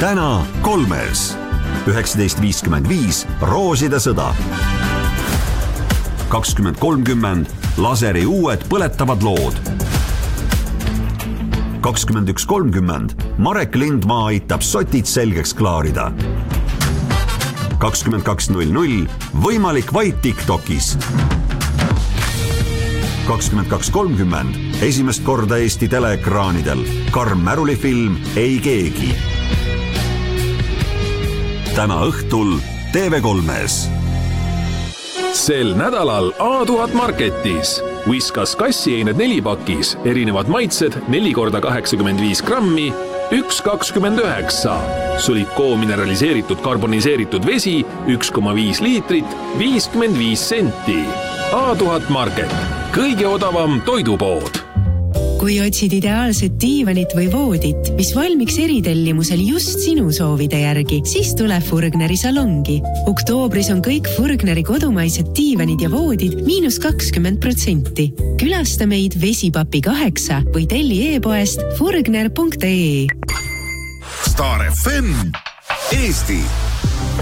täna Kolmes. 19.55 Rooside sõda. 20.30 Laseri uued põletavad lood. 21.30 Marek Lindmaa aitab sotid selgeks klaarida. 22.00 Võimalik vaid TikTokis. 22.30 esimest korda Eesti teleekraanidel Karm Märuli film Ei keegi. Täna õhtul TV3-s. Sel nädalal A1000 Marketis. Whiskas kassieined 4-pakis, erinevad maitsed 4x85 grammi, 1,29. Sulikoo mineraliseeritud karboniseeritud vesi 1,5 liitrit, 55 senti. A1000 Market. Kõige odavam toidupood. Kui otsid ideaalset diivanit või voodit, mis valmiks eritellimusel just sinu soovide järgi, siis tule Furgneri salongi. Oktoobris on kõik Furgneri kodumaised diivanid ja voodid -20%. Külasta meid Vesipapi 8 või telli e-poest furgner.ee. Star FM Eesti.